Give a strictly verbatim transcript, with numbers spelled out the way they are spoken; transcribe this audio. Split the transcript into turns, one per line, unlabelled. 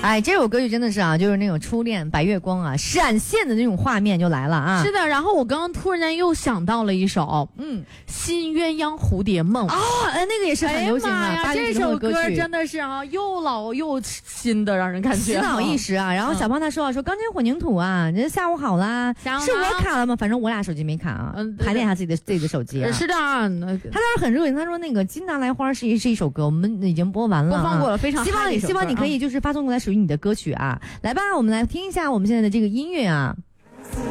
哎，这首歌曲真的是啊，就是那种初恋白月光啊，闪现的那种画面就来了啊。
是的，然后我刚刚突然间又想到了一首，嗯，《新鸳鸯蝴蝶梦》
哦，哎，那个也是很流行的。
哎呀，
八
这首歌
曲
真的是啊，又老又新的，让人感觉
洗脑一时啊。然后小胖他说啊，说钢筋混凝土啊，人下午好啦，
下午好
是我卡了吗？反正我俩手机没卡啊。嗯，盘点一下自己的自己的手机啊。
是的，他
当时很热情，他说那个金达莱花是一是一首歌，我们已经播完了，
播放过了，非常
希望希望你可以就是发送过来属于你的歌曲啊。来吧，我们来听一下我们现在的这个音乐啊。